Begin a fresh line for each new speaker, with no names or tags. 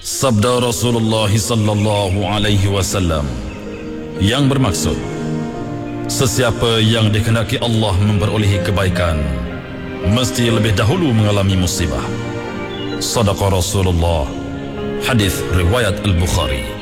Sabda Rasulullah sallallahu alaihi wasallam yang bermaksud, sesiapa yang dikehendaki Allah memperolehi kebaikan mesti lebih dahulu mengalami musibah. Sadaqa Rasulullah. Hadis riwayat Al-Bukhari.